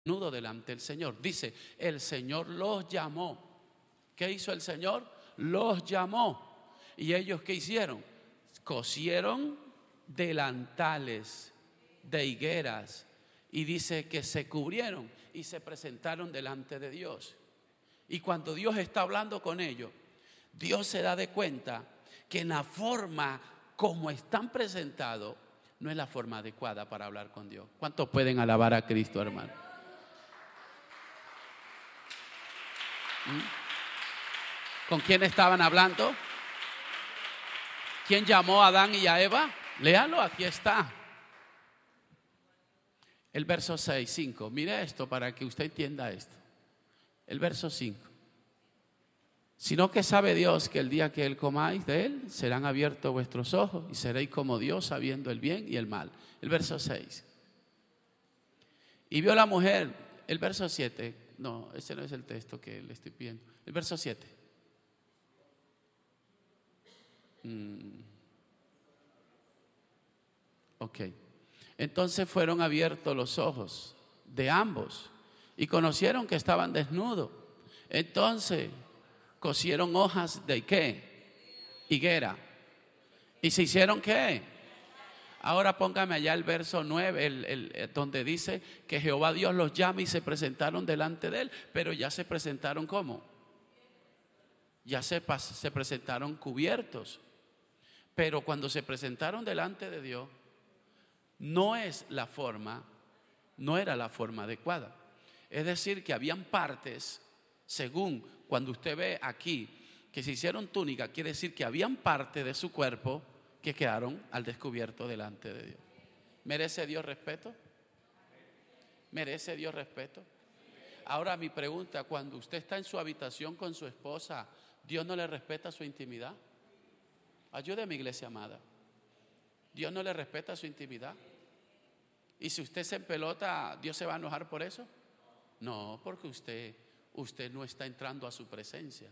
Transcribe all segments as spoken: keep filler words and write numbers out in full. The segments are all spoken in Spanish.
desnudo delante del Señor. Dice, el Señor los llamó. ¿Qué hizo el Señor? Los llamó. ¿Y ellos qué hicieron? Cosieron delantales de higueras. Y dice que se cubrieron y se presentaron delante de Dios. Y cuando Dios está hablando con ellos, Dios se da de cuenta que en la forma como están presentados no es la forma adecuada para hablar con Dios. ¿Cuántos pueden alabar a Cristo, hermano? ¿Mm? ¿Con quién estaban hablando? ¿Quién llamó a Adán y a Eva? Léalo, aquí está. El verso seis, cinco. Mire esto para que usted entienda esto. El verso cinco. Sino que sabe Dios que el día que él comáis de él, serán abiertos vuestros ojos y seréis como Dios, sabiendo el bien y el mal. El verso seis. Y vio la mujer, el verso siete. No, ese no es el texto que le estoy pidiendo. El verso siete. Mm. Ok. Entonces fueron abiertos los ojos de ambos y conocieron que estaban desnudos. Entonces cosieron hojas de ¿qué? Higuera. ¿Y se hicieron qué? Ahora póngame allá el verso nueve, el, el, donde dice que Jehová Dios los llama y se presentaron delante de él. Pero ya se presentaron ¿cómo? Ya se, se presentaron cubiertos. Pero cuando se presentaron delante de Dios, no es la forma, no era la forma adecuada. Es decir, que habían partes, según cuando usted ve aquí, que se hicieron túnica, quiere decir que habían partes de su cuerpo que quedaron al descubierto delante de Dios. ¿Merece Dios respeto? ¿Merece Dios respeto? Ahora mi pregunta, cuando usted está en su habitación con su esposa, ¿Dios no le respeta su intimidad? Ayúdeme, iglesia amada. ¿Dios no le respeta su intimidad? Y si usted se empelota, ¿Dios se va a enojar por eso? No, porque usted, usted no está entrando a su presencia.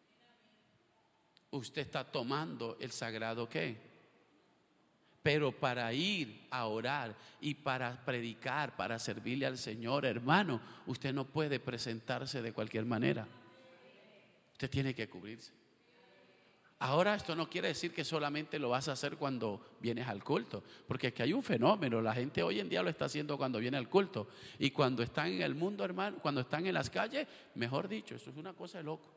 Usted está tomando el sagrado ¿qué? Pero para ir a orar y para predicar, para servirle al Señor, hermano, usted no puede presentarse de cualquier manera. Usted tiene que cubrirse. Ahora esto no quiere decir que solamente lo vas a hacer cuando vienes al culto, porque es que hay un fenómeno, la gente hoy en día lo está haciendo cuando viene al culto y cuando están en el mundo, hermano, cuando están en las calles, mejor dicho, eso es una cosa de loco.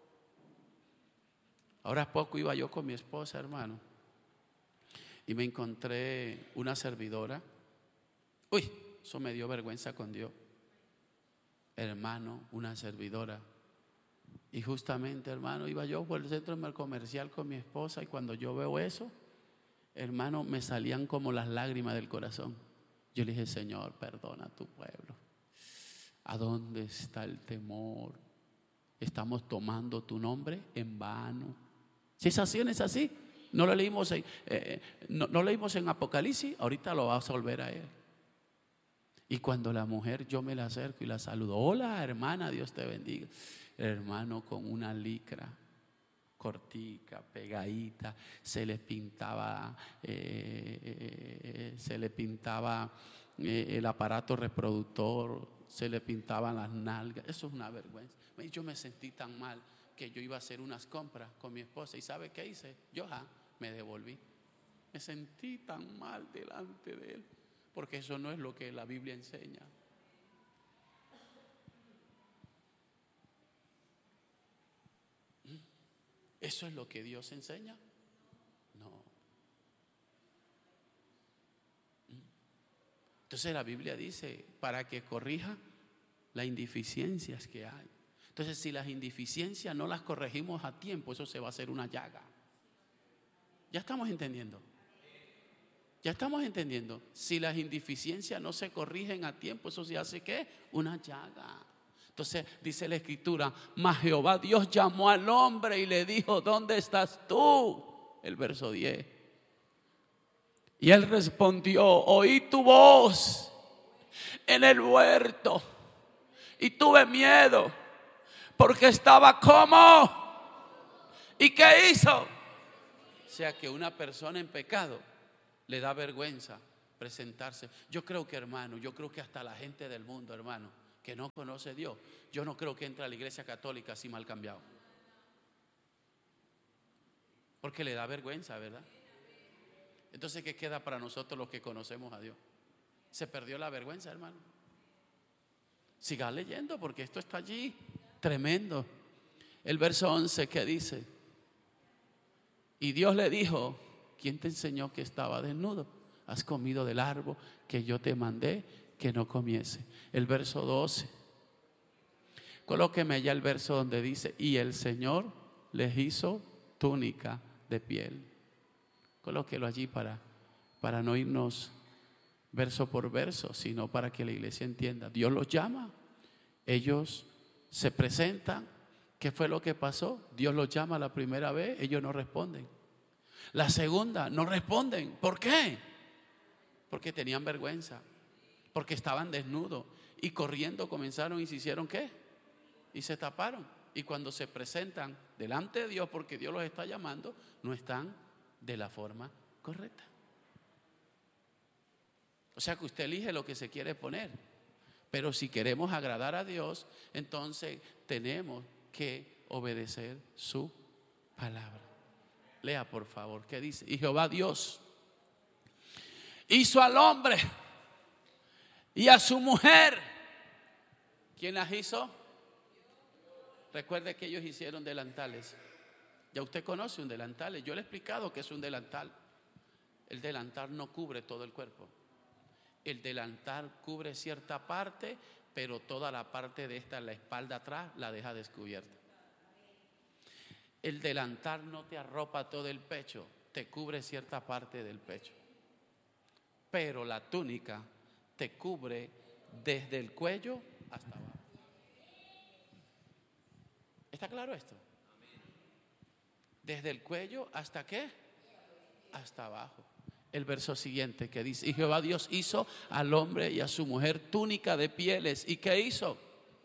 Ahora poco iba yo con mi esposa, hermano, y me encontré una servidora. Uy, eso me dio vergüenza con Dios. Hermano, una servidora. Y justamente, hermano, iba yo por el centro comercial con mi esposa y cuando yo veo eso, hermano, me salían como las lágrimas del corazón. Yo le dije, Señor, perdona a tu pueblo. ¿A dónde está el temor? Estamos tomando tu nombre en vano. Si es así, no es así. No lo leímos en, eh, no, no leímos en Apocalipsis, ahorita lo vas a volver a él. Y cuando la mujer, yo me la acerco y la saludo. Hola, hermana, Dios te bendiga. Hermano, con una licra cortica, pegadita, se le pintaba, eh, se le pintaba eh, el aparato reproductor, se le pintaban las nalgas. Eso es una vergüenza. Yo me sentí tan mal que yo iba a hacer unas compras con mi esposa y ¿sabe qué hice? Yo ja, me devolví. Me sentí tan mal delante de él, porque eso no es lo que la Biblia enseña. ¿Eso es lo que Dios enseña? No. Entonces la Biblia dice, para que corrija las indeficiencias que hay. Entonces si las indeficiencias no las corregimos a tiempo, eso se va a hacer una llaga. ¿Ya estamos entendiendo? ¿Ya estamos entendiendo? Si las indeficiencias no se corrigen a tiempo, eso se hace ¿qué? Una llaga. Entonces dice la escritura, mas Jehová Dios llamó al hombre y le dijo, ¿dónde estás tú? El verso diez. Y él respondió, oí tu voz en el huerto y tuve miedo porque estaba como. ¿Y qué hizo? O sea que una persona en pecado le da vergüenza presentarse. Yo creo que, hermano, yo creo que hasta la gente del mundo, hermano, que no conoce a Dios, yo no creo que entre a la iglesia católica así mal cambiado. Porque le da vergüenza, ¿verdad? Entonces, ¿qué queda para nosotros los que conocemos a Dios? Se perdió la vergüenza, hermano. Siga leyendo porque esto está allí, tremendo. El verso once que dice: y Dios le dijo: ¿quién te enseñó que estaba desnudo? Has comido del árbol que yo te mandé que no comiese. El verso doce, colóqueme allá el verso donde dice: y el Señor les hizo túnica de piel. Colóquelo allí para, para no irnos verso por verso, sino para que la iglesia entienda. Dios los llama, ellos se presentan. ¿Qué fue lo que pasó? Dios los llama la primera vez, ellos no responden. La segunda, no responden. ¿Por qué? Porque tenían vergüenza, porque estaban desnudos y corriendo comenzaron y se hicieron ¿qué? Y se taparon. Y cuando se presentan delante de Dios, porque Dios los está llamando, no están de la forma correcta. O sea que usted elige lo que se quiere poner. Pero si queremos agradar a Dios, entonces tenemos que obedecer su palabra. Lea por favor, ¿qué dice? Y Jehová Dios hizo al hombre y a su mujer. ¿Quién las hizo? Recuerde que ellos hicieron delantales. Ya usted conoce un delantal. Yo le he explicado que es un delantal. El delantal no cubre todo el cuerpo. El delantal cubre cierta parte, pero toda la parte de esta, la espalda atrás, la deja descubierta. El delantal no te arropa todo el pecho, te cubre cierta parte del pecho. Pero la túnica te cubre desde el cuello hasta abajo. ¿Está claro esto? Desde el cuello hasta ¿qué? Hasta abajo. El verso siguiente que dice: y Jehová Dios hizo al hombre y a su mujer túnica de pieles. ¿Y qué hizo?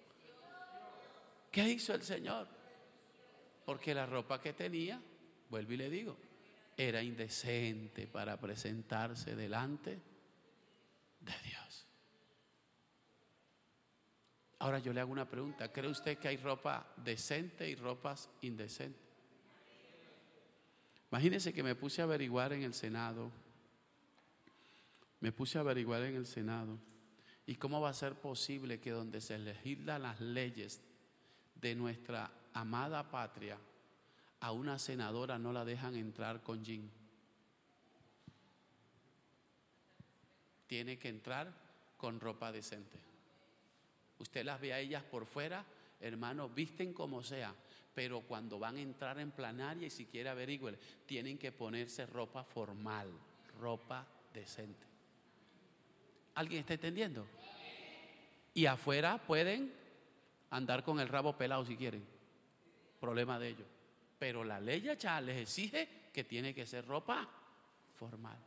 ¿Qué hizo el Señor? Porque la ropa que tenía, vuelvo y le digo, era indecente para presentarse delante de Dios. Ahora yo le hago una pregunta: ¿cree usted que hay ropa decente y ropas indecentes? Imagínense que me puse a averiguar en el Senado. Me puse a averiguar en el Senado. ¿Y cómo va a ser posible que donde se legislan las leyes de nuestra amada patria, a una senadora no la dejan entrar con jean? Tiene que entrar con ropa decente. Usted las ve a ellas por fuera, hermano, visten como sea, pero cuando van a entrar en plenaria y siquiera averigüen, tienen que ponerse ropa formal, ropa decente. ¿Alguien está entendiendo? Y afuera pueden andar con el rabo pelado si quieren, problema de ellos. Pero la ley ya les exige que tiene que ser ropa formal.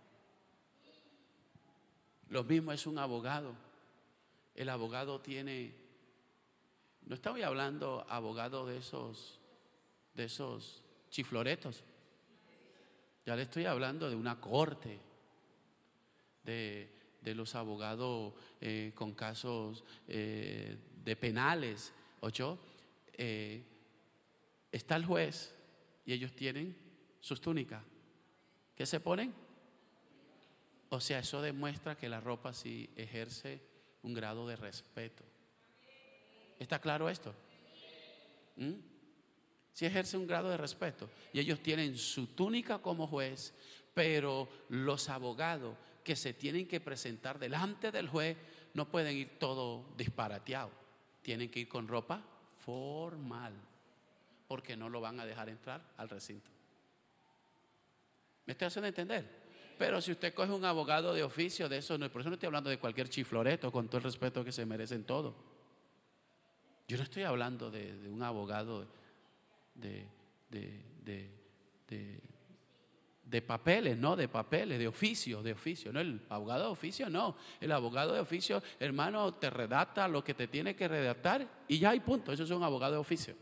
Lo mismo es un abogado. El abogado tiene, no estoy hablando abogado de esos, de esos chifloretos. Ya le estoy hablando de una corte, de, de los abogados eh, con casos eh, de penales. ¿Ocho? Eh, está el juez y ellos tienen sus túnicas. ¿Qué se ponen? O sea, eso demuestra que la ropa sí ejerce un grado de respeto. ¿Está claro esto? ¿Mm? Sí ejerce un grado de respeto. Y ellos tienen su túnica como juez, pero los abogados que se tienen que presentar delante del juez no pueden ir todo disparateado. Tienen que ir con ropa formal, porque no lo van a dejar entrar al recinto. ¿Me estoy haciendo entender? Pero si usted coge un abogado de oficio de eso, no, por eso no estoy hablando de cualquier chifloreto, con todo el respeto que se merecen todos. Yo no estoy hablando de, de un abogado de, de, de, de, de papeles, no, de papeles, de oficio, de oficio. No, el abogado de oficio no. El abogado de oficio, hermano, te redacta lo que te tiene que redactar y ya hay punto. Eso es un abogado de oficio.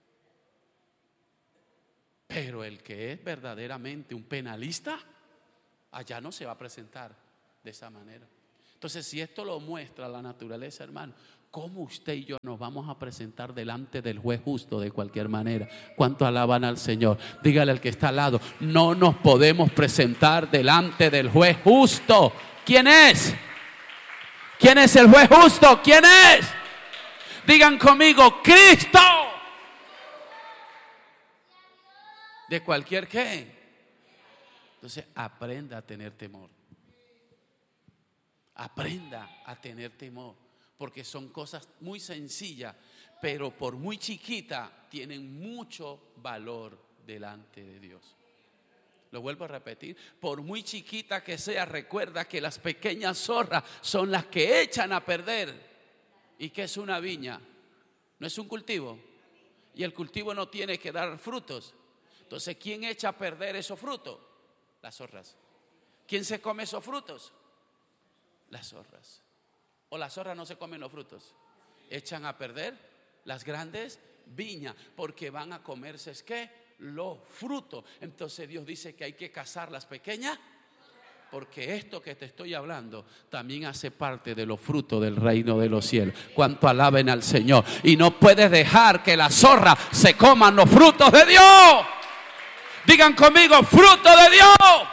Pero el que es verdaderamente un penalista, allá no se va a presentar de esa manera. Entonces, si esto lo muestra la naturaleza, hermano, ¿cómo usted y yo nos vamos a presentar delante del juez justo de cualquier manera? ¿Cuánto alaban al Señor? Dígale al que está al lado, no nos podemos presentar delante del juez justo. ¿Quién es? ¿Quién es el juez justo? ¿Quién es? Digan conmigo, Cristo. ¿De cualquier qué? Entonces aprenda a tener temor. Aprenda a tener temor. Porque son cosas muy sencillas, pero por muy chiquita tienen mucho valor delante de Dios. Lo vuelvo a repetir, por muy chiquita que sea, recuerda que las pequeñas zorras son las que echan a perder. ¿Y qué es una viña? ¿No es un cultivo? Y el cultivo no tiene que dar frutos. Entonces, ¿quién echa a perder esos frutos? Las zorras. ¿Quién se come esos frutos? Las zorras. ¿O las zorras no se comen los frutos? Echan a perder las grandes viñas porque van a comerse, ¿es qué? Los frutos. Entonces Dios dice que hay que cazar las pequeñas, porque esto que te estoy hablando también hace parte de los frutos del reino de los cielos. Cuánto alaben al Señor. Y no puedes dejar que las zorras se coman los frutos de Dios. Digan conmigo, fruto de Dios.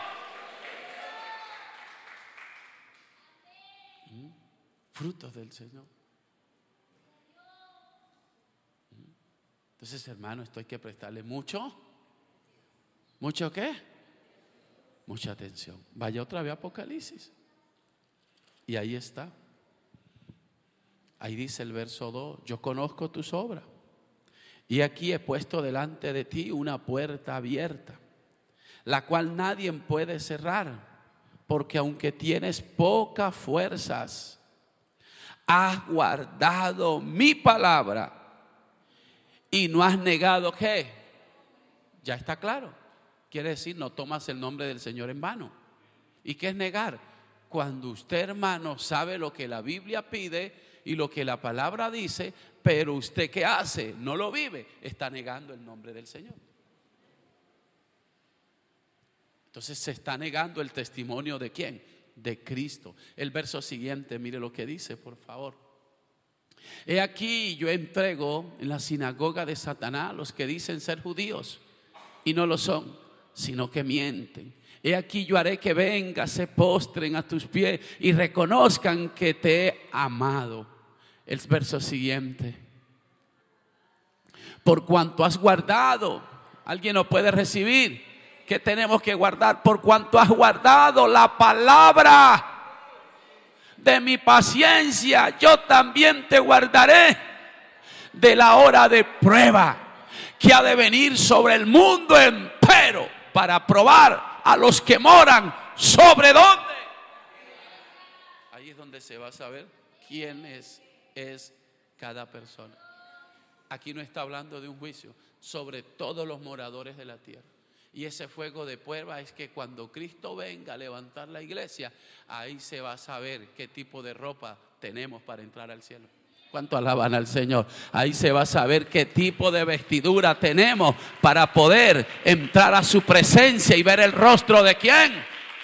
Frutos del Señor. Entonces, hermano, esto hay que prestarle mucho. ¿Mucho qué? Mucha atención. Vaya otra vez a Apocalipsis. Y ahí está. Ahí dice el verso dos: yo conozco tus obras. Y aquí he puesto delante de ti una puerta abierta, la cual nadie puede cerrar, porque aunque tienes pocas fuerzas, has guardado mi palabra y no has negado ¿qué? Ya está claro. Quiere decir, no tomas el nombre del Señor en vano. ¿Y qué es negar? Cuando usted, hermano, sabe lo que la Biblia pide y lo que la palabra dice, pero usted ¿qué hace? No lo vive, está negando el nombre del Señor. Entonces se está negando el testimonio de ¿quién? De Cristo. El verso siguiente, mire lo que dice, por favor. He aquí yo entrego en la sinagoga de Satanás a los que dicen ser judíos y no lo son, sino que mienten. He aquí yo haré que vengan, se postren a tus pies y reconozcan que te he amado. El verso siguiente. Por cuanto has guardado, alguien lo puede recibir. ¿Qué tenemos que guardar? Por cuanto has guardado la palabra de mi paciencia, yo también te guardaré de la hora de prueba que ha de venir sobre el mundo entero para probar a los que moran sobre dónde. Ahí es donde se va a saber quién es, es cada persona. Aquí no está hablando de un juicio sobre todos los moradores de la tierra. Y ese fuego de prueba es que cuando Cristo venga a levantar la iglesia, ahí se va a saber qué tipo de ropa tenemos para entrar al cielo. ¿Cuánto alaban al Señor? Ahí se va a saber qué tipo de vestidura tenemos para poder entrar a su presencia y ver el rostro de quién.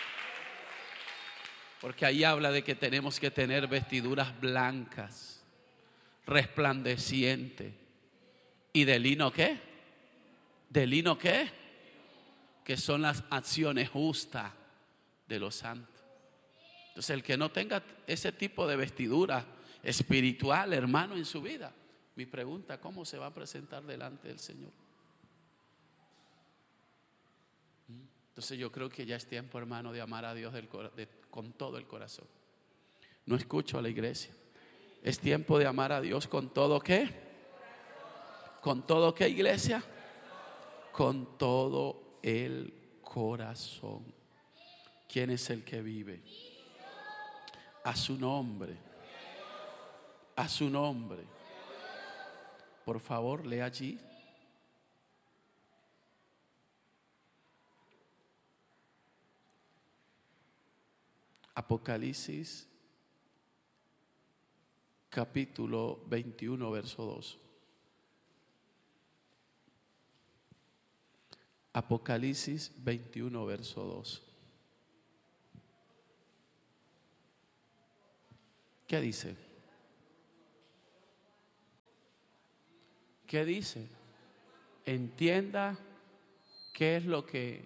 Porque ahí habla de que tenemos que tener vestiduras blancas, resplandecientes. ¿Y de lino qué? ¿De lino qué? Que son las acciones justas de los santos. Entonces el que no tenga ese tipo de vestidura espiritual, hermano, en su vida, mi pregunta, ¿cómo se va a presentar delante del Señor? Entonces yo creo que ya es tiempo, hermano, de amar a Dios del, de, con todo el corazón. No escucho a la iglesia. Es tiempo de amar a Dios con todo ¿qué? ¿Con todo qué, iglesia? Con todo el corazón. ¿Quién es el que vive? A su nombre. A su nombre. Por favor, lea allí. Apocalipsis capítulo veintiuno, verso dos. Apocalipsis veintiuno, verso dos. ¿Qué dice? ¿Qué dice? Entienda qué es lo que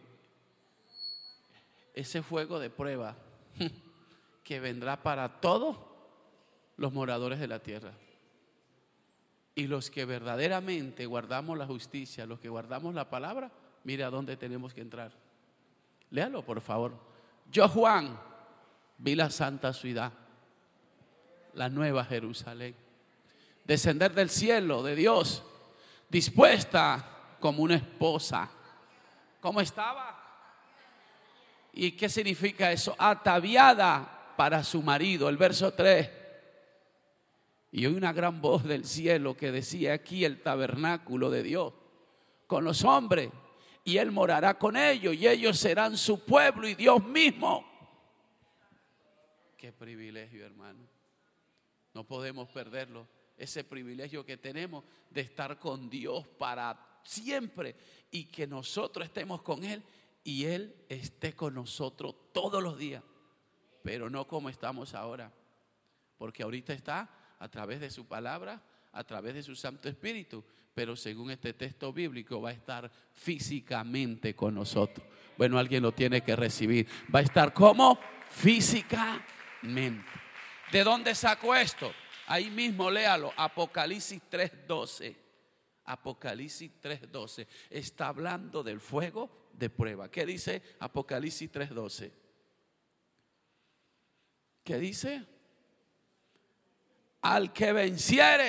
ese fuego de prueba que vendrá para todos los moradores de la tierra. Y los que verdaderamente guardamos la justicia, los que guardamos la palabra, mire a dónde tenemos que entrar. Léalo, por favor. Yo, Juan, vi la santa ciudad, la nueva Jerusalén, descender del cielo de Dios, dispuesta como una esposa. ¿Cómo estaba? ¿Y qué significa eso? Ataviada para su marido. El verso tres. Y oí una gran voz del cielo que decía: aquí el tabernáculo de Dios con los hombres, y Él morará con ellos, y ellos serán su pueblo y Dios mismo. Qué privilegio, hermano. No podemos perderlo. Ese privilegio que tenemos de estar con Dios para siempre, y que nosotros estemos con Él y Él esté con nosotros todos los días. Pero no como estamos ahora, porque ahorita está a través de su palabra, a través de su Santo Espíritu, pero según este texto bíblico va a estar físicamente con nosotros. Bueno, alguien lo tiene que recibir. Va a estar como físicamente. ¿De dónde sacó esto? Ahí mismo léalo, Apocalipsis tres doce. Apocalipsis tres doce. Está hablando del fuego de prueba. ¿Qué dice Apocalipsis tres doce? ¿Qué dice? Al que venciere,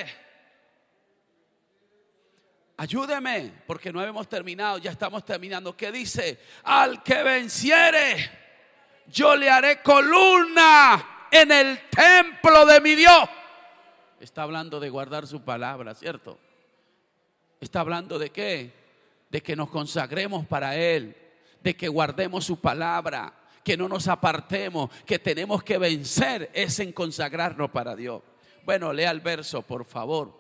ayúdeme, porque no hemos terminado, ya estamos terminando. ¿Qué dice? Al que venciere, yo le haré columna en el templo de mi Dios. Está hablando de guardar su palabra, ¿cierto? Está hablando de qué? De que nos consagremos para Él, de que guardemos su palabra, que no nos apartemos, que tenemos que vencer es en consagrarnos para Dios. Bueno, lea el verso, por favor.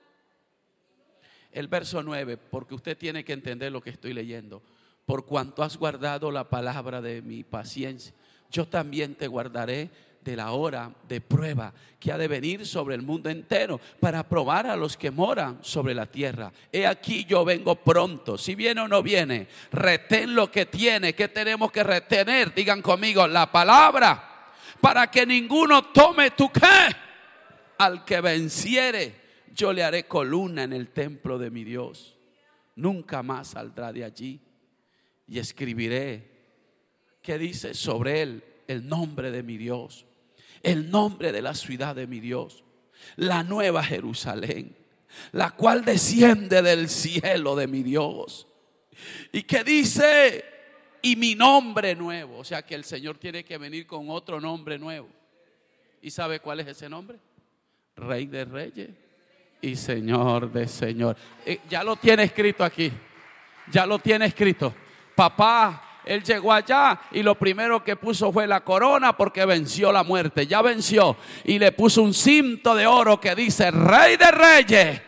El verso nueve, porque usted tiene que entender lo que estoy leyendo. Por cuanto has guardado la palabra de mi paciencia, yo también te guardaré de la hora de prueba que ha de venir sobre el mundo entero, para probar a los que moran sobre la tierra. He aquí yo vengo pronto. Si viene o no viene, retén lo que tiene. ¿Qué tenemos que retener? Digan conmigo, la palabra, para que ninguno tome tu qué. Al que venciere, yo le haré columna en el templo de mi Dios. Nunca más saldrá de allí. Y escribiré, ¿qué dice? Sobre él el nombre de mi Dios, el nombre de la ciudad de mi Dios, la nueva Jerusalén, la cual desciende del cielo de mi Dios. Y que dice, y mi nombre nuevo. O sea que el Señor tiene que venir con otro nombre nuevo. ¿Y sabe cuál es ese nombre? Rey de reyes y Señor de señores. Eh, ya lo tiene escrito aquí. Ya lo tiene escrito. Papá, él llegó allá y lo primero que puso fue la corona, porque venció la muerte. Ya venció. Y le puso un cinto de oro que dice Rey de reyes.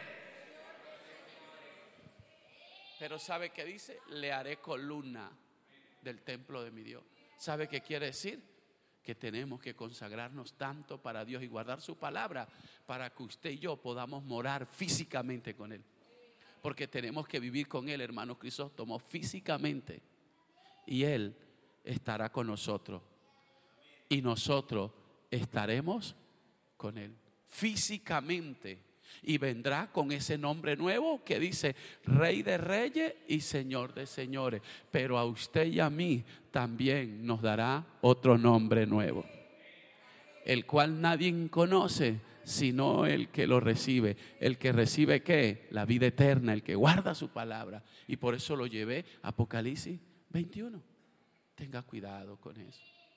Pero ¿sabe qué dice? Le haré columna del templo de mi Dios. ¿Sabe qué quiere decir? Que tenemos que consagrarnos tanto para Dios y guardar su palabra, para que usted y yo podamos morar físicamente con Él. Porque tenemos que vivir con Él, hermano Crisóstomo, físicamente. Y Él estará con nosotros. Y nosotros estaremos con Él físicamente. Y vendrá con ese nombre nuevo que dice Rey de reyes y Señor de señores. Pero a usted y a mí también nos dará otro nombre nuevo, el cual nadie conoce sino el que lo recibe. El que recibe ¿qué? La vida eterna, el que guarda su palabra. Y por eso lo llevé a Apocalipsis veintiuno. Tenga cuidado con eso.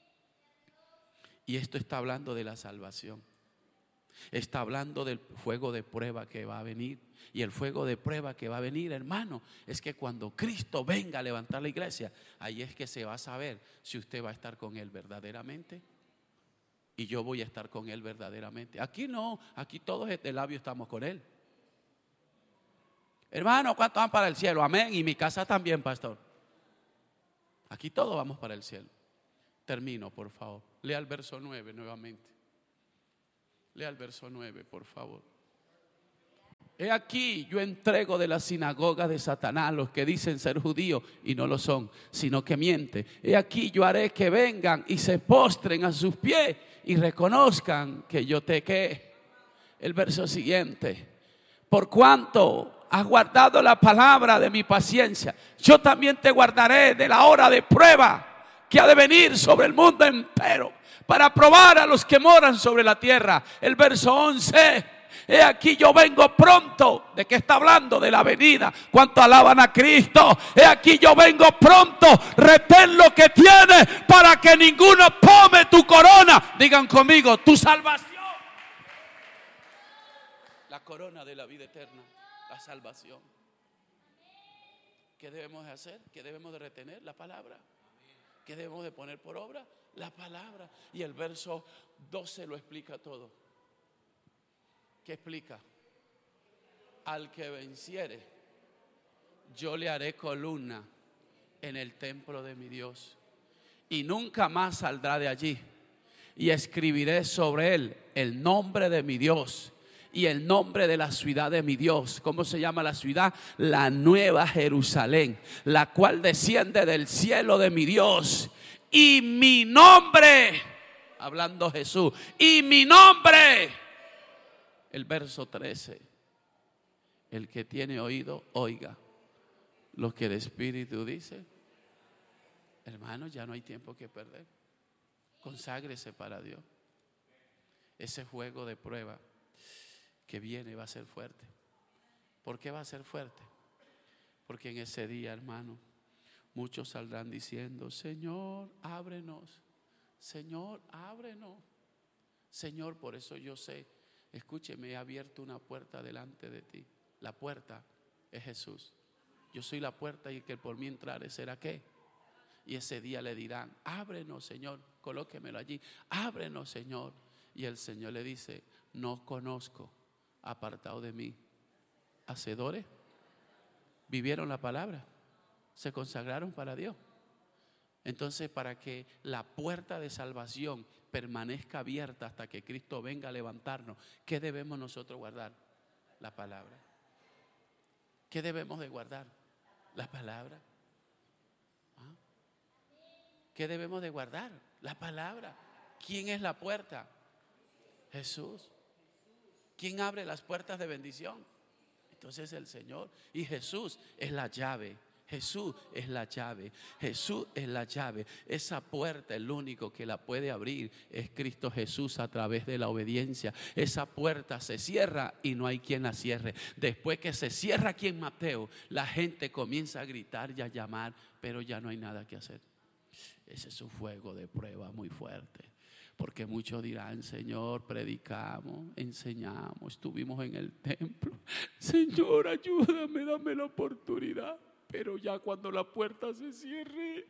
Y esto está hablando de la salvación. Está hablando del fuego de prueba que va a venir. Y el fuego de prueba que va a venir, hermano, es que cuando Cristo venga a levantar la iglesia, ahí es que se va a saber si usted va a estar con Él verdaderamente. Y yo voy a estar con Él verdaderamente. Aquí no, aquí todos de labio estamos con Él. Hermano, ¿cuántos van para el cielo? Amén. Y mi casa también, pastor. Aquí todos vamos para el cielo. Termino, por favor. Lea el verso nueve nuevamente. Lea el verso nueve, por favor. He aquí yo entrego de la sinagoga de Satanás los que dicen ser judíos y no lo son, sino que mienten. He aquí yo haré que vengan y se postren a sus pies y reconozcan que yo te que. El verso siguiente: por cuanto has guardado la palabra de mi paciencia, yo también te guardaré de la hora de prueba que ha de venir sobre el mundo entero, para probar a los que moran sobre la tierra. El verso once: he aquí yo vengo pronto. ¿De qué está hablando? De la venida. ¿Cuánto alaban a Cristo? He aquí yo vengo pronto. Retén lo que tienes para que ninguno tome tu corona. Digan conmigo: tu salvación. La corona de la vida eterna, la salvación. ¿Qué debemos de hacer? ¿Qué debemos de retener? La palabra. ¿Qué debemos de poner por obra? La palabra. Y el verso doce lo explica todo. ¿Qué explica? Al que venciere, yo le haré columna en el templo de mi Dios, y nunca más saldrá de allí. Y escribiré sobre él el nombre de mi Dios y el nombre de la ciudad de mi Dios. ¿Cómo se llama la ciudad? La Nueva Jerusalén, la cual desciende del cielo de mi Dios. Y mi nombre, hablando Jesús, y mi nombre. El verso trece: el que tiene oído, oiga lo que el Espíritu dice. Hermanos, ya no hay tiempo que perder. Conságrese para Dios. Ese juego de prueba que viene va a ser fuerte. ¿Por qué va a ser fuerte? Porque en ese día, hermano, muchos saldrán diciendo: Señor, ábrenos. Señor, ábrenos. Señor, por eso yo sé, escúcheme, he abierto una puerta delante de ti. La puerta es Jesús. Yo soy la puerta, y el que por mí entrare será ¿qué? Y ese día le dirán: ábrenos, Señor, colóquemelo allí. Ábrenos, Señor. Y el Señor le dice: no conozco, apartado de mí, hacedores. Vivieron la palabra, se consagraron para Dios. Entonces, para que la puerta de salvación permanezca abierta hasta que Cristo venga a levantarnos, ¿qué debemos nosotros guardar? La palabra. ¿Qué debemos de guardar? La palabra. ¿Ah? ¿Qué debemos de guardar? La palabra. ¿Quién es la puerta? Jesús. ¿Quién abre las puertas de bendición? Entonces el Señor. Y Jesús es la llave. Jesús es la llave. Jesús es la llave. Esa puerta, el único que la puede abrir es Cristo Jesús a través de la obediencia. Esa puerta se cierra y no hay quien la cierre. Después que se cierra aquí en Mateo, la gente comienza a gritar y a llamar, pero ya no hay nada que hacer. Ese es un fuego de prueba muy fuerte. Porque muchos dirán: Señor, predicamos, enseñamos, estuvimos en el templo. Señor, ayúdame, dame la oportunidad. Pero ya cuando la puerta se cierre.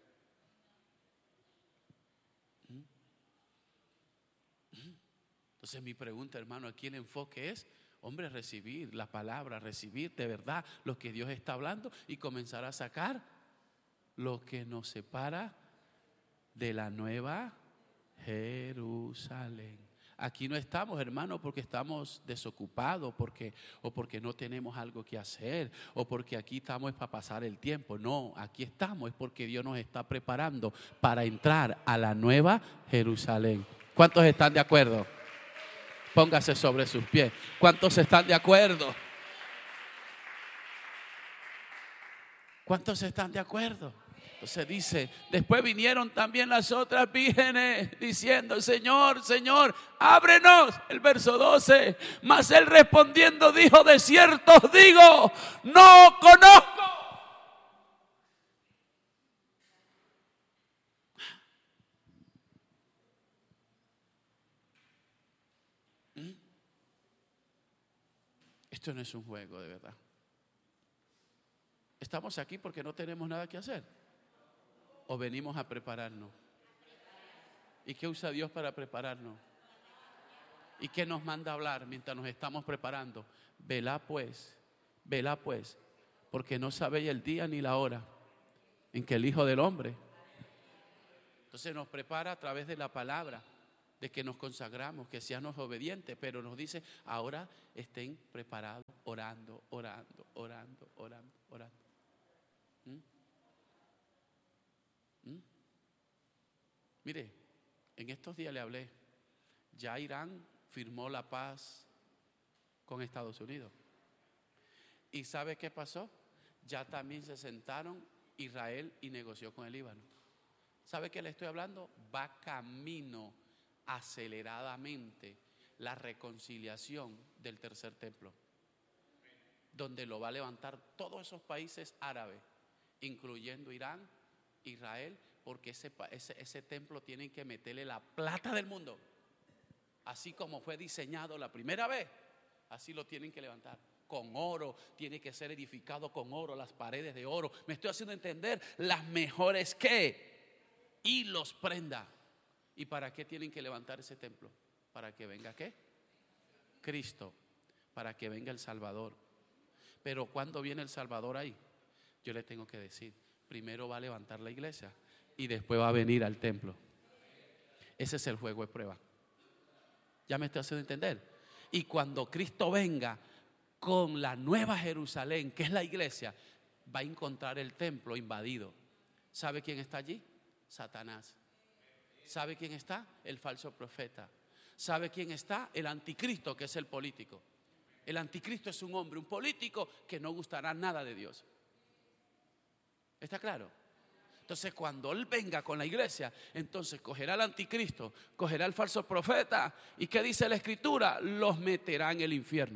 Entonces mi pregunta, hermano, aquí el enfoque es: hombre, recibir la palabra, recibir de verdad lo que Dios está hablando y comenzar a sacar lo que nos separa de la nueva Jerusalén. Aquí no estamos, hermano, porque estamos desocupados, porque, o porque no tenemos algo que hacer, o porque aquí estamos es para pasar el tiempo. No, aquí estamos es porque Dios nos está preparando para entrar a la nueva Jerusalén. ¿Cuántos están de acuerdo? Póngase sobre sus pies. ¿Cuántos están de acuerdo? ¿Cuántos están de acuerdo? Entonces dice: después vinieron también las otras vírgenes diciendo: Señor, Señor, ábrenos. El verso doce: mas él respondiendo dijo: de cierto os digo, no conozco. Esto no es un juego, de verdad. Estamos aquí porque no tenemos nada que hacer, o venimos a prepararnos. ¿Y qué usa Dios para prepararnos? ¿Y qué nos manda a hablar mientras nos estamos preparando? Velá pues, velá pues, porque no sabéis el día ni la hora en que el Hijo del Hombre. Entonces nos prepara a través de la palabra, de que nos consagramos, que seamos obedientes, pero nos dice: ahora estén preparados orando, orando, orando, orando, orando. ¿Mm? ¿Mm? Mire, en estos días le hablé, ya Irán firmó la paz con Estados Unidos. ¿Y sabe qué pasó? Ya también se sentaron Israel y negoció con el Líbano. ¿Sabe qué le estoy hablando? Va camino aceleradamente la reconciliación del tercer templo, donde lo va a levantar todos esos países árabes, incluyendo Irán, Israel, porque ese, ese, ese templo tienen que meterle la plata del mundo. Así como fue diseñado la primera vez, así lo tienen que levantar. Con oro, tiene que ser edificado con oro, las paredes de oro. Me estoy haciendo entender, las mejores ¿qué? Hilos, prenda. ¿Y para qué tienen que levantar ese templo? Para que venga ¿qué? Cristo, para que venga el Salvador. Pero ¿cuándo viene el Salvador ahí? Yo le tengo que decir, primero va a levantar la iglesia y después va a venir al templo. Ese es el juego de prueba. ¿Ya me estoy haciendo entender? Y cuando Cristo venga con la nueva Jerusalén, que es la iglesia, va a encontrar el templo invadido. ¿Sabe quién está allí? Satanás. ¿Sabe quién está? El falso profeta. ¿Sabe quién está? El anticristo, que es el político. El anticristo es un hombre, un político que no gustará nada de Dios. ¿Está claro? Entonces cuando él venga con la iglesia, entonces cogerá al anticristo, cogerá al falso profeta. ¿Y qué dice la escritura? Los meterá en el infierno.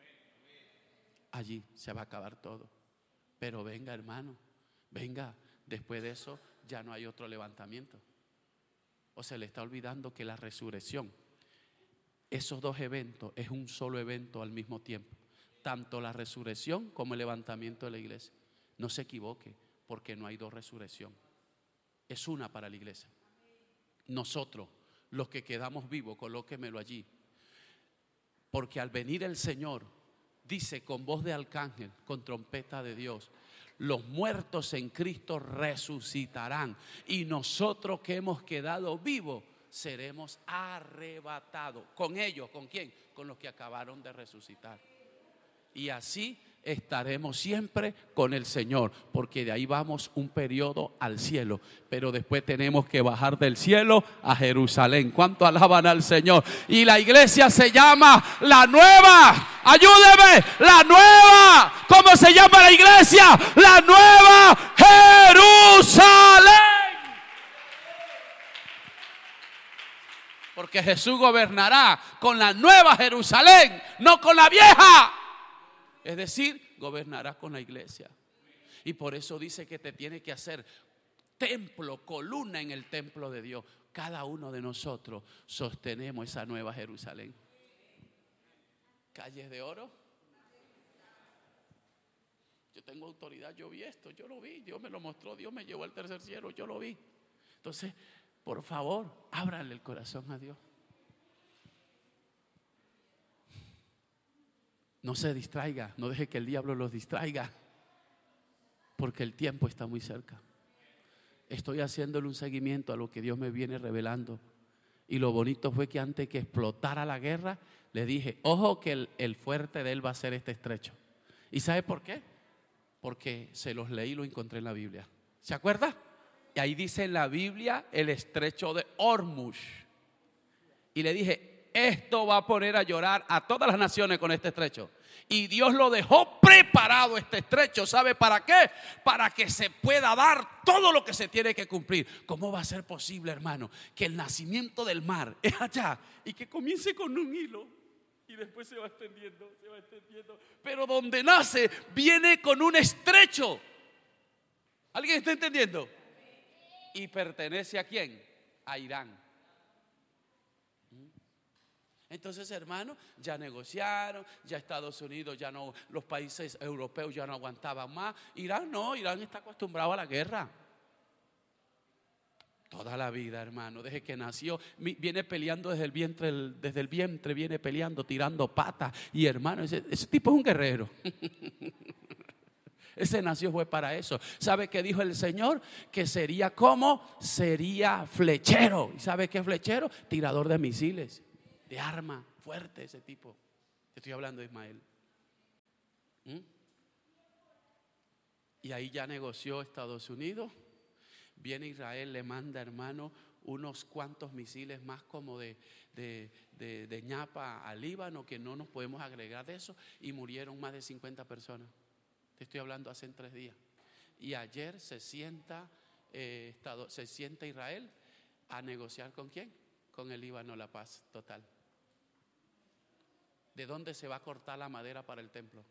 Allí se va a acabar todo. Pero venga, hermano, venga, después de eso ya no hay otro levantamiento. O se le está olvidando que la resurrección, esos dos eventos es un solo evento al mismo tiempo. Tanto la resurrección como el levantamiento de la iglesia. No se equivoque, porque no hay dos resurrección. Es una para la iglesia. Nosotros, los que quedamos vivos, colóquemelo allí. Porque al venir el Señor, dice con voz de arcángel, con trompeta de Dios, los muertos en Cristo resucitarán y nosotros que hemos quedado vivos seremos arrebatados. ¿Con ellos? ¿Con quién? Con los que acabaron de resucitar. Y así estaremos siempre con el Señor, porque de ahí vamos un periodo al cielo, pero después tenemos que bajar del cielo a Jerusalén. ¿Cuánto alaban al Señor? Y la iglesia se llama la nueva. Ayúdeme, la nueva. ¿Cómo se llama la iglesia? La nueva Jerusalén. Porque Jesús gobernará con la nueva Jerusalén, no con la vieja. Es decir, gobernará con la iglesia. Y por eso dice que te tiene que hacer templo, columna en el templo de Dios. Cada uno de nosotros sostenemos esa nueva Jerusalén. Calles de oro. Yo tengo autoridad, yo vi esto, yo lo vi, Dios me lo mostró, Dios me llevó al tercer cielo, yo lo vi. Entonces, por favor, ábranle el corazón a Dios. No se distraiga, no deje que el diablo los distraiga, porque el tiempo está muy cerca. Estoy haciéndole un seguimiento a lo que Dios me viene revelando. Y lo bonito fue que antes que explotara la guerra, le dije, ojo que el, el fuerte de él va a ser este estrecho. ¿Y sabe por qué? Porque se los leí y lo encontré en la Biblia. ¿Se acuerda? Y ahí dice en la Biblia el estrecho de Hormuz. Y le dije, esto va a poner a llorar a todas las naciones con este estrecho. Y Dios lo dejó preparado este estrecho. ¿Sabe para qué? Para que se pueda dar todo lo que se tiene que cumplir. ¿Cómo va a ser posible, hermano, que el nacimiento del mar es allá y que comience con un hilo y después se va extendiendo, se va extendiendo? Pero donde nace viene con un estrecho. ¿Alguien está entendiendo? ¿Y pertenece a quién? A Irán. Entonces, hermano, ya negociaron, ya Estados Unidos, ya no, los países europeos ya no aguantaban más. Irán no, Irán está acostumbrado a la guerra. Toda la vida, hermano, desde que nació, viene peleando desde el vientre, desde el vientre viene peleando, tirando patas. Y hermano, ese, ese tipo es un guerrero. Ese nació fue para eso. ¿Sabe qué dijo el Señor? Que sería como, sería flechero. ¿Y sabe qué es flechero? Tirador de misiles. De arma fuerte ese tipo. Te estoy hablando de Ismael. ¿Mm? Y ahí ya negoció Estados Unidos. Viene Israel, le manda, hermano, unos cuantos misiles más como de, de, de, de ñapa al Líbano, que no nos podemos agregar de eso, y murieron más de cincuenta personas. Te estoy hablando hace tres días. Y ayer se sienta, eh, Estado, se sienta Israel a negociar ¿con quién? Con el Líbano la paz total. ¿De dónde se va a cortar la madera para el templo?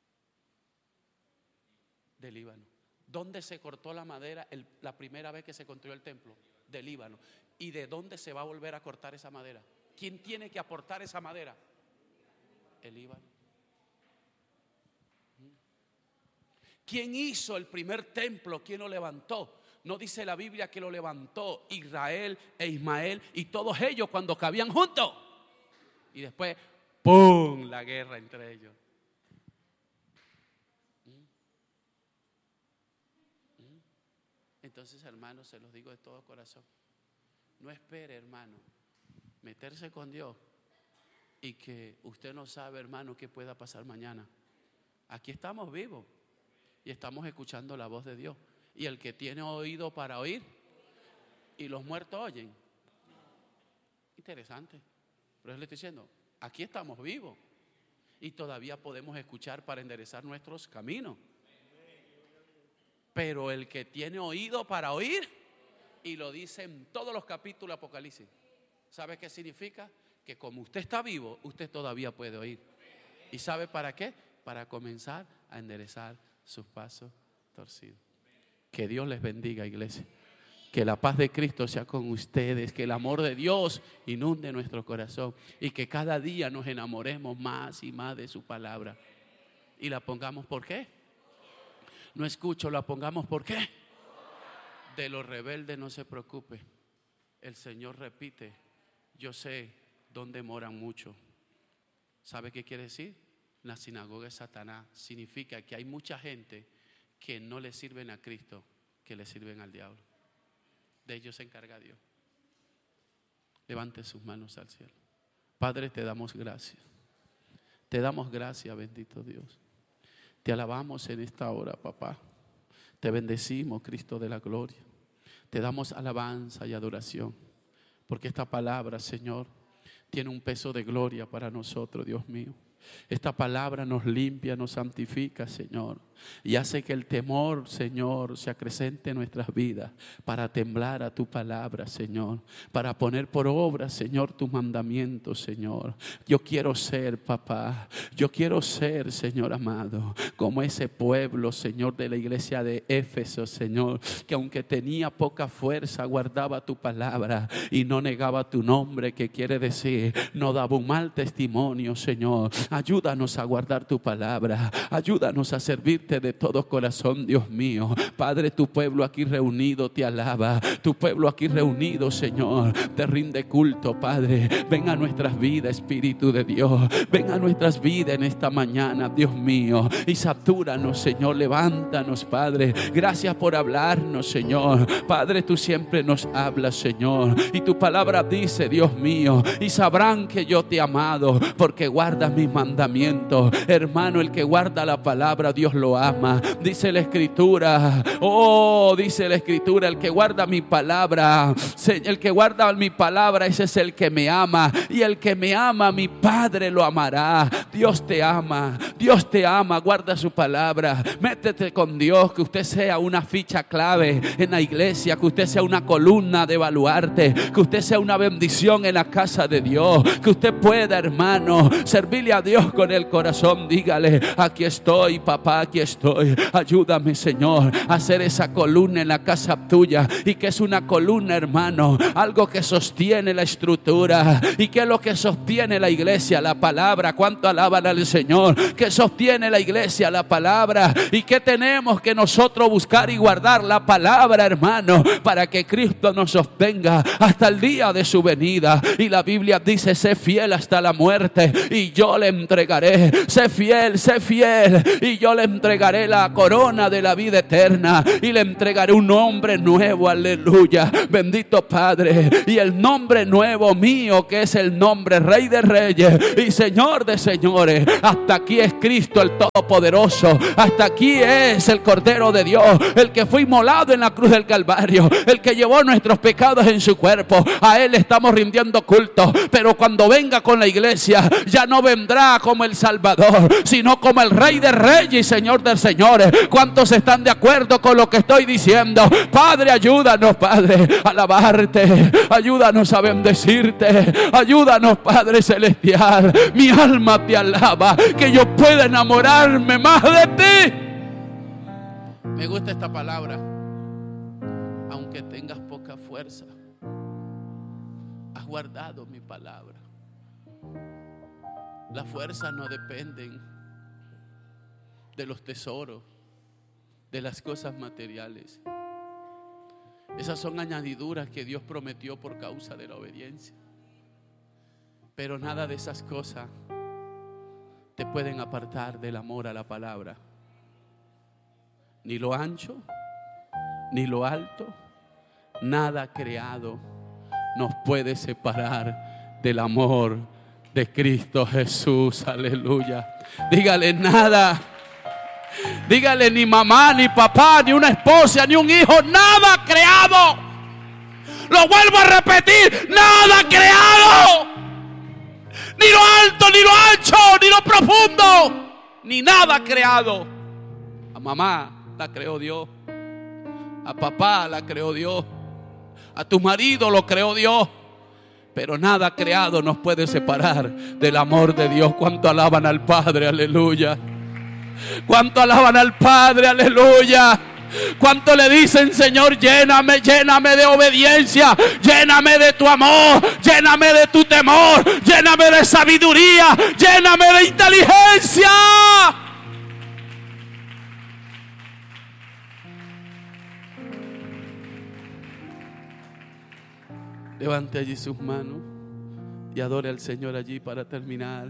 Del Líbano. ¿Dónde se cortó la madera el, la primera vez que se construyó el templo? Del Líbano. ¿Y de dónde se va a volver a cortar esa madera? ¿Quién tiene que aportar esa madera? El Líbano. ¿Quién hizo el primer templo? ¿Quién lo levantó? No dice la Biblia que lo levantó Israel e Ismael y todos ellos cuando cabían juntos. Y después, ¡pum!, la guerra entre ellos. Entonces, hermanos, se los digo de todo corazón. No espere, hermano, meterse con Dios y que usted no sabe, hermano, qué pueda pasar mañana. Aquí estamos vivos y estamos escuchando la voz de Dios. Y el que tiene oído para oír y los muertos oyen. Interesante. Pero le estoy diciendo, aquí estamos vivos y todavía podemos escuchar para enderezar nuestros caminos. Pero el que tiene oído para oír, y lo dice en todos los capítulos de Apocalipsis, ¿sabe qué significa? Que como usted está vivo, usted todavía puede oír. ¿Y sabe para qué? Para comenzar a enderezar sus pasos torcidos. Que Dios les bendiga, iglesia. Que la paz de Cristo sea con ustedes, que el amor de Dios inunde nuestro corazón y que cada día nos enamoremos más y más de su palabra. Y la pongamos, ¿por qué? No escucho, la pongamos, ¿por qué? De los rebeldes no se preocupe. El Señor repite, yo sé dónde moran muchos. ¿Sabe qué quiere decir? La sinagoga de Satanás. Significa que hay mucha gente que no le sirven a Cristo, que le sirven al diablo. De ellos se encarga Dios. Levante sus manos al cielo. Padre, te damos gracias. Te damos gracias, bendito Dios. Te alabamos en esta hora, papá. Te bendecimos, Cristo de la gloria. Te damos alabanza y adoración. Porque esta palabra, Señor, tiene un peso de gloria para nosotros, Dios mío. Esta palabra nos limpia, nos santifica, Señor, y hace que el temor, Señor, se acrecente en nuestras vidas para temblar a tu palabra, Señor, para poner por obra, Señor, tus mandamientos, Señor. Yo quiero ser, papá, yo quiero ser, Señor amado, como ese pueblo, Señor, de la iglesia de Éfeso, Señor, que aunque tenía poca fuerza, guardaba tu palabra y no negaba tu nombre, que quiere decir, no daba un mal testimonio, Señor. Ayúdanos a guardar tu palabra, ayúdanos a servirte de todo corazón, Dios mío. Padre, tu pueblo aquí reunido te alaba, tu pueblo aquí reunido, Señor, te rinde culto, Padre. Ven a nuestras vidas, Espíritu de Dios, ven a nuestras vidas en esta mañana, Dios mío, y satúranos, Señor, levántanos, Padre. Gracias por hablarnos, Señor. Padre, tú siempre nos hablas, Señor, y tu palabra dice, Dios mío, y sabrán que yo te he amado, porque guardas mis mandamientos. Hermano, el que guarda la palabra, Dios lo ama. Dice la Escritura, oh, dice la Escritura, el que guarda mi palabra, el que guarda mi palabra, ese es el que me ama, y el que me ama, mi Padre lo amará. Dios te ama, Dios te ama, guarda su palabra, métete con Dios, que usted sea una ficha clave en la iglesia, que usted sea una columna de baluarte, que usted sea una bendición en la casa de Dios, que usted pueda, hermano, servirle a Dios con el corazón. Dígale, aquí estoy, papá, aquí estoy. Ayúdame, Señor, a hacer esa columna en la casa tuya. Y que es una columna, hermano, algo que sostiene la estructura. Y que es lo que sostiene la iglesia, la palabra. ¿Cuánto alaban al Señor? Que sostiene la iglesia, la palabra. Y que tenemos que nosotros buscar y guardar la palabra, hermano, para que Cristo nos sostenga hasta el día de su venida. Y la Biblia dice, sé fiel hasta la muerte y yo le entregaré. Sé fiel, sé fiel y yo le entregaré la corona de la vida eterna y le entregaré un nombre nuevo, aleluya. Bendito Padre, y el nombre nuevo mío, que es el nombre Rey de Reyes y Señor de Señores, señores. Hasta aquí es Cristo el Todopoderoso. Hasta aquí es el Cordero de Dios, el que fue inmolado en la cruz del Calvario, el que llevó nuestros pecados en su cuerpo. A Él estamos rindiendo culto. Pero cuando venga con la iglesia, ya no vendrá como el Salvador, sino como el Rey de Reyes y Señor de Señores. ¿Cuántos están de acuerdo con lo que estoy diciendo? Padre, ayúdanos, Padre, a alabarte. Ayúdanos a bendecirte. Ayúdanos, Padre Celestial. Mi alma te alaba, que yo pueda enamorarme más de ti. Me gusta esta palabra. Aunque tengas poca fuerza, has guardado mi palabra. Las fuerzas no dependen de los tesoros, de las cosas materiales. Esas son añadiduras que Dios prometió por causa de la obediencia. Pero nada de esas cosas te pueden apartar del amor a la palabra. Ni lo ancho, ni lo alto, nada creado nos puede separar del amor de Cristo Jesús. Aleluya. Dígale nada. Dígale ni mamá, ni papá, ni una esposa, ni un hijo. Nada creado. Lo vuelvo a repetir. Nada creado. Ni lo alto, ni lo ancho, ni lo profundo. Ni nada creado. A mamá la creó Dios. A papá la creó Dios. A tu marido lo creó Dios. Pero nada creado nos puede separar del amor de Dios. ¿Cuánto alaban al Padre? Aleluya. ¿Cuánto alaban al Padre? Aleluya. ¿Cuánto le dicen, Señor, lléname, lléname de obediencia, lléname de tu amor, lléname de tu temor, lléname de sabiduría, lléname de inteligencia? Levante allí sus manos y adore al Señor allí para terminar.